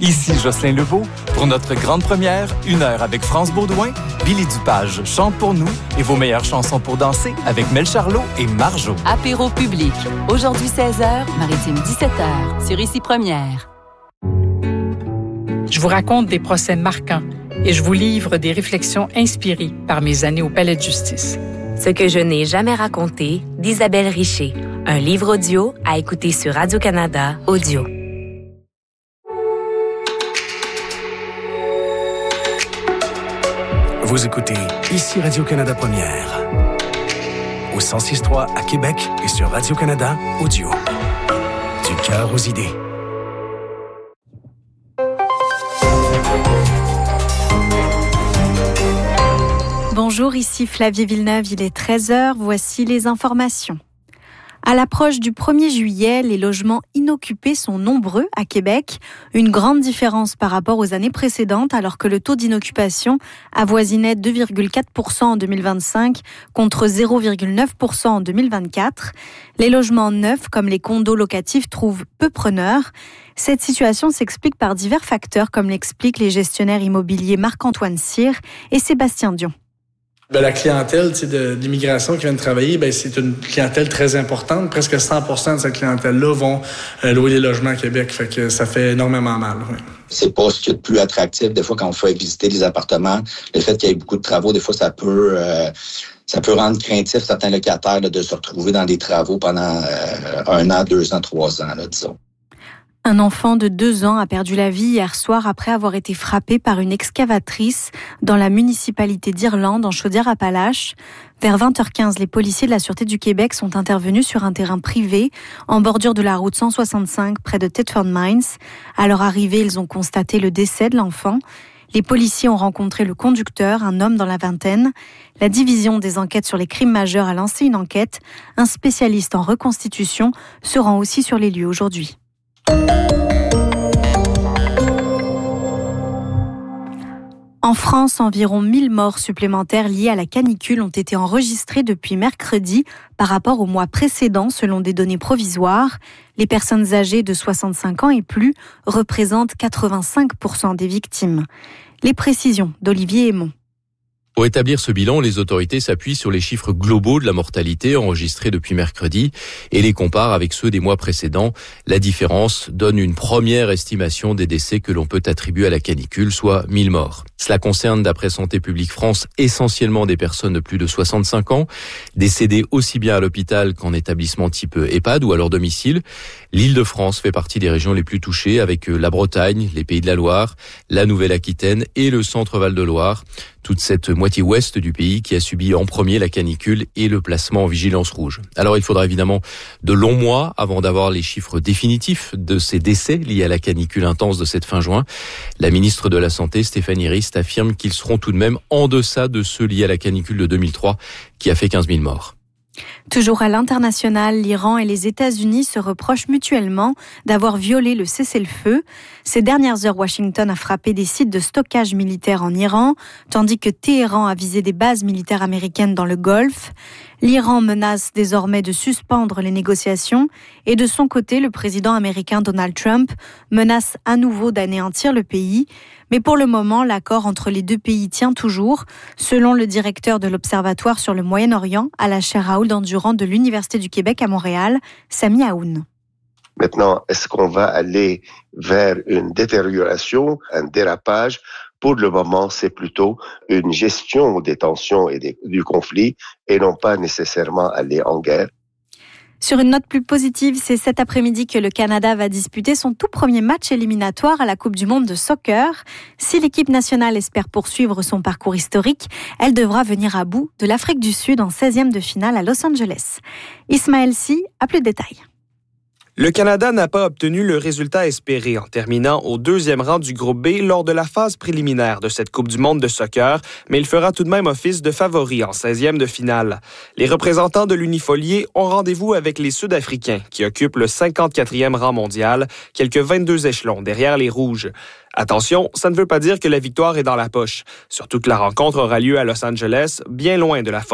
Ici Jocelyn Lebeau. Pour notre grande première, 1 heure avec France Baudouin, Billy Dupage chante pour nous et vos meilleures chansons pour danser avec Mel Charlot et Marjo. Apéro public. Aujourd'hui 16h, Maritime 17h, sur Ici Première. Je vous raconte des procès marquants et je vous livre des réflexions inspirées par mes années au Palais de justice. Ce que je n'ai jamais raconté d'Isabelle Richer. Un livre audio à écouter sur Radio-Canada Audio. Vous écoutez Ici Radio-Canada Première. Au 106.3 à Québec et sur Radio-Canada Audio. Du cœur aux idées. Bonjour, ici Flavie Villeneuve, il est 13h, voici les informations. À l'approche du 1er juillet, les logements inoccupés sont nombreux à Québec, une grande différence par rapport aux années précédentes alors que le taux d'inoccupation avoisinait 2,4% en 2025 contre 0,9% en 2024. Les logements neufs comme les condos locatifs trouvent peu preneurs. Cette situation s'explique par divers facteurs comme l'expliquent les gestionnaires immobiliers Marc-Antoine Cyr et Sébastien Dion. La clientèle d'immigration qui vient de travailler, c'est une clientèle très importante. Presque 100% de cette clientèle-là vont louer des logements à Québec. Fait que ça fait énormément mal. Oui. C'est pas ce qu'il y a de plus attractif. Des fois, quand on fait visiter des appartements, le fait qu'il y ait beaucoup de travaux, des fois, ça peut rendre craintif certains locataires de se retrouver dans des travaux pendant 1 an, 2 ans, 3 ans, disons. Un enfant de 2 ans a perdu la vie hier soir après avoir été frappé par une excavatrice dans la municipalité d'Irlande, en Chaudière-Appalaches. Vers 20h15, les policiers de la Sûreté du Québec sont intervenus sur un terrain privé, en bordure de la route 165, près de Thetford Mines. À leur arrivée, ils ont constaté le décès de l'enfant. Les policiers ont rencontré le conducteur, un homme dans la vingtaine. La division des enquêtes sur les crimes majeurs a lancé une enquête. Un spécialiste en reconstitution se rend aussi sur les lieux aujourd'hui. En France, environ 1000 morts supplémentaires liées à la canicule ont été enregistrées depuis mercredi par rapport au mois précédent selon des données provisoires. Les personnes âgées de 65 ans et plus représentent 85% des victimes. Les précisions d'Olivier Aymon. Pour établir ce bilan, les autorités s'appuient sur les chiffres globaux de la mortalité enregistrés depuis mercredi et les comparent avec ceux des mois précédents. La différence donne une première estimation des décès que l'on peut attribuer à la canicule, soit 1000 morts. Cela concerne, d'après Santé publique France, essentiellement des personnes de plus de 65 ans, décédées aussi bien à l'hôpital qu'en établissement type EHPAD ou à leur domicile. L'Île-de-France fait partie des régions les plus touchées avec la Bretagne, les Pays de la Loire, la Nouvelle-Aquitaine et le Centre Val-de-Loire. Toute cette moitié ouest du pays qui a subi en premier la canicule et le placement en vigilance rouge. Alors il faudra évidemment de longs mois avant d'avoir les chiffres définitifs de ces décès liés à la canicule intense de cette fin juin. La ministre de la Santé, Stéphanie Rist, affirme qu'ils seront tout de même en deçà de ceux liés à la canicule de 2003 qui a fait 15 000 morts. Toujours à l'international, l'Iran et les États-Unis se reprochent mutuellement d'avoir violé le cessez-le-feu. Ces dernières heures, Washington a frappé des sites de stockage militaire en Iran, tandis que Téhéran a visé des bases militaires américaines dans le Golfe. L'Iran menace désormais de suspendre les négociations et de son côté, le président américain Donald Trump menace à nouveau d'anéantir le pays. Mais pour le moment, l'accord entre les deux pays tient toujours, selon le directeur de l'Observatoire sur le Moyen-Orient à la chaire Raoul-Dandurand de l'Université du Québec à Montréal, Sami Aoun. Maintenant, est-ce qu'on va aller vers une détérioration, un dérapage? Pour le moment, c'est plutôt une gestion des tensions et du conflit et non pas nécessairement aller en guerre. Sur une note plus positive, c'est cet après-midi que le Canada va disputer son tout premier match éliminatoire à la Coupe du monde de soccer. Si l'équipe nationale espère poursuivre son parcours historique, elle devra venir à bout de l'Afrique du Sud en 16e de finale à Los Angeles. Ismaël Sy a plus de détails. Le Canada n'a pas obtenu le résultat espéré en terminant au 2e rang du groupe B lors de la phase préliminaire de cette Coupe du monde de soccer, mais il fera tout de même office de favori en 16e de finale. Les représentants de l'Unifolié ont rendez-vous avec les Sud-Africains qui occupent le 54e rang mondial, quelques 22 échelons derrière les Rouges. Attention, ça ne veut pas dire que la victoire est dans la poche, surtout que la rencontre aura lieu à Los Angeles, bien loin de la